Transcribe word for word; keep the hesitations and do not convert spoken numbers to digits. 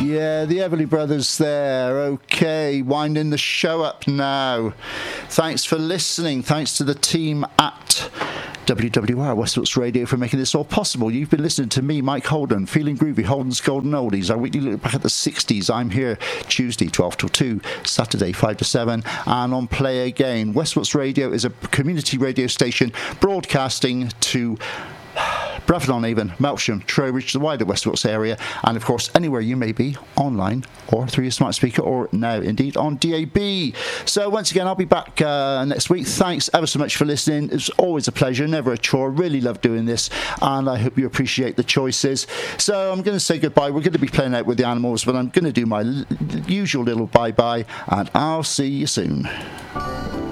Yeah, the Everly Brothers there. Okay, winding the show up now. Thanks for listening. Thanks to the team at W W R Westwatch Radio for making this all possible. You've been listening to me, Mike Holden, Feeling Groovy, Holden's Golden Oldies. Our weekly look back at the sixties. I'm here Tuesday, twelve till two, Saturday, five to seven, and on Play Again. Westwatch Radio is a community radio station broadcasting to Bradford-on-Avon, Melksham, Trowbridge, the wider Westwatch area, and of course anywhere you may be online or through your smart speaker or now indeed on D A B. So once again, I'll be back uh, next week. Thanks ever so much for listening. It's always a pleasure, never a chore. Really love doing this, and I hope you appreciate the choices. So I'm going to say goodbye. We're going to be playing out with the Animals, but I'm going to do my l- usual little bye-bye, and I'll see you soon.